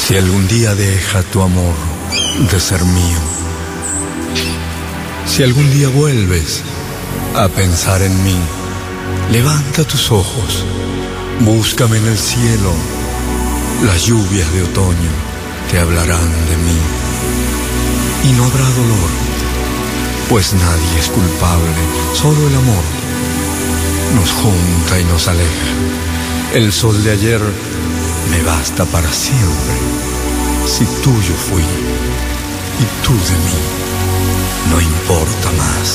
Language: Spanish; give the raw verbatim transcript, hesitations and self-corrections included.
Si algún día deja tu amor de ser mío, si algún día vuelves a pensar en mí, levanta tus ojos, búscame en el cielo. Las lluvias de otoño te hablarán de mí. Y no habrá dolor, pues nadie es culpable, solo el amor nos junta y nos aleja. El sol de ayer me basta para siempre, si tuyo fui y tú de mí, no importa más.